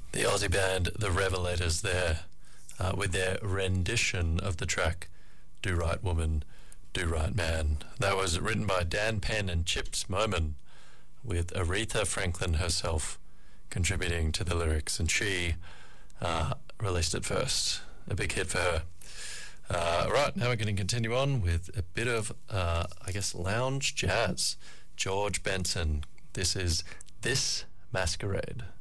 The Aussie band The Revelators there with their rendition of the track Do Right Woman, Do Right Man. That was written by Dan Penn and Chips Moman, with Aretha Franklin herself contributing to the lyrics, and she released it first. A big hit for her. Right, now we're going to continue on with a bit of, lounge jazz. George Benson. This is This Masquerade.